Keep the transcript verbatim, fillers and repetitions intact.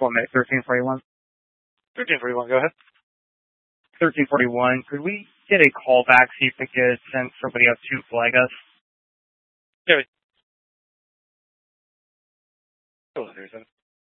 one minute, thirteen forty-one. thirteen forty-one, go ahead. thirteen forty-one, could we get a call back, see if we could send somebody up to flag us? Yeah. Oh, there's a